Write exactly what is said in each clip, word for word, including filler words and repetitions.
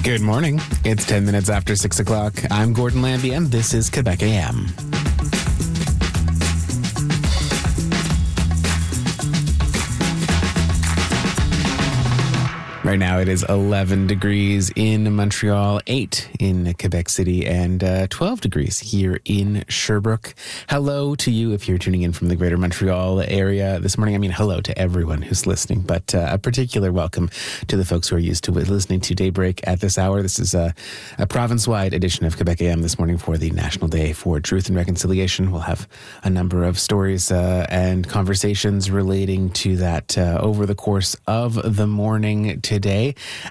Good morning. It's ten minutes after six o'clock. I'm Gordon Lambie, and this is Quebec A M. Right now it is eleven degrees in Montreal, eight in Quebec City, and uh, twelve degrees here in Sherbrooke. Hello to you if you're tuning in from the greater Montreal area this morning. I mean, hello to everyone who's listening, but uh, a particular welcome to the folks who are used to listening to Daybreak at this hour. This is a, a province-wide edition of Quebec A M this morning for the National Day for Truth and Reconciliation. We'll have a number of stories uh, and conversations relating to that uh, over the course of the morning today. Today.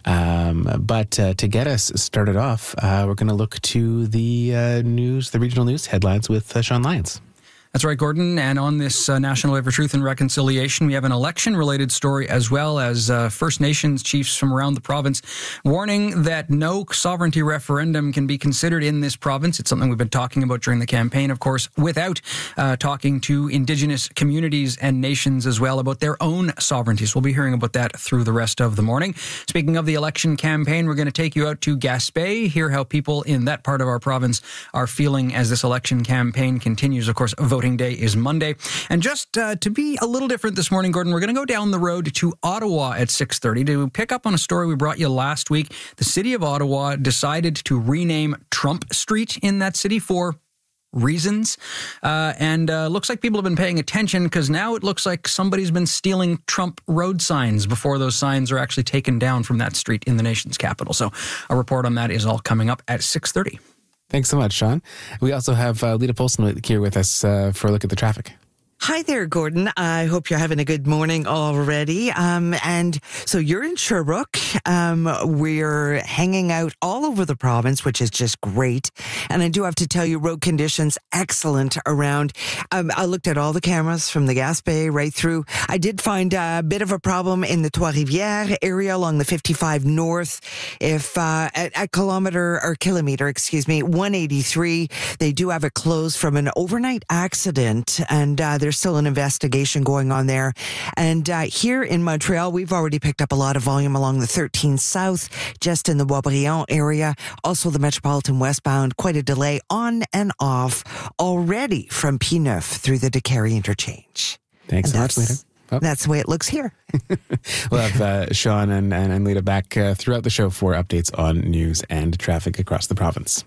Um, but uh, to get us started off, uh, we're going to look to the uh, news, the regional news headlines with uh, Sean Lyons. That's right, Gordon. And on this uh, National Day for Truth and Reconciliation, we have an election-related story as well as uh, First Nations chiefs from around the province warning that no sovereignty referendum can be considered in this province. It's something we've been talking about during the campaign, of course, without uh, talking to Indigenous communities and nations as well about their own sovereignties. We'll be hearing about that through the rest of the morning. Speaking of the election campaign, we're going to take you out to Gaspé, hear how people in that part of our province are feeling as this election campaign continues. Of course, voting day is Monday. And just uh, to be a little different this morning, Gordon, we're going to go down the road to Ottawa at six thirty to pick up on a story we brought you last week. The city of Ottawa decided to rename Trump Street in that city for reasons. Uh, and uh, looks like people have been paying attention because now it looks like somebody's been stealing Trump road signs before those signs are actually taken down from that street in the nation's capital. So a report on that is all coming up at six thirty. Thanks so much, Sean. We also have uh, Lita Polson here with us uh, for a look at the traffic. Hi there, Gordon. I hope you're having a good morning already. Um, and so you're in Sherbrooke. Um, we're hanging out all over the province, which is just great. And I do have to tell you, road conditions excellent around. Um, I looked at all the cameras from the Gaspé right through. I did find a bit of a problem in the Trois-Rivières area along the fifty-five North. If uh, at, at kilometer or kilometer, excuse me, one eighty-three, they do have it closed from an overnight accident, and uh, there's still an investigation going on there. And uh, here in Montreal, we've already picked up a lot of volume along the thirteen South, just in the Boisbriand area. Also the Metropolitan westbound, quite a delay on and off already from P nine through the Décarie interchange. Thanks and so much, Lita. Oh. That's the way it looks here. We'll have uh, Sean and, and, and Lita back uh, throughout the show for updates on news and traffic across the province.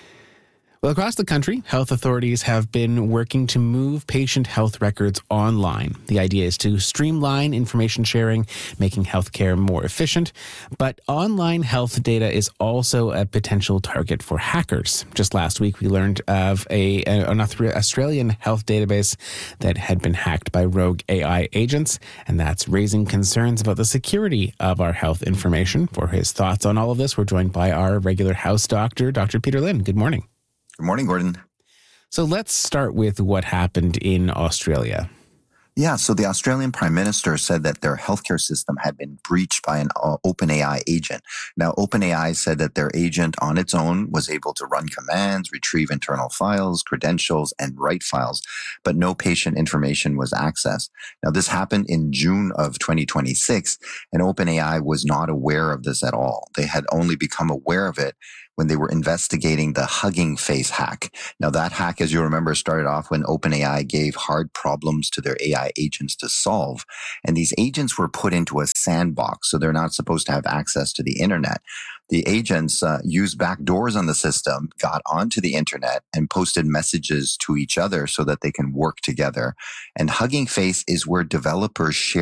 Well, across the country, health authorities have been working to move patient health records online. The idea is to streamline information sharing, making healthcare more efficient. But online health data is also a potential target for hackers. Just last week, we learned of a, an Australian health database that had been hacked by rogue A I agents, and that's raising concerns about the security of our health information. For his thoughts on all of this, we're joined by our regular house doctor, Doctor Peter Lynn. Good morning. Good morning, Gordon. So let's start with what happened in Australia. Yeah, so the Australian Prime Minister said that their healthcare system had been breached by an uh, OpenAI agent. Now, OpenAI said that their agent on its own was able to run commands, retrieve internal files, credentials, and write files, but no patient information was accessed. Now, this happened in June of twenty twenty-six, and OpenAI was not aware of this at all. They had only become aware of it when they were investigating the Hugging Face hack. Now, that hack, as you remember, started off when OpenAI gave hard problems to their A I agents to solve. And these agents were put into a sandbox, so they're not supposed to have access to the internet. The agents uh, used backdoors on the system, got onto the internet, and posted messages to each other so that they can work together. And Hugging Face is where developers share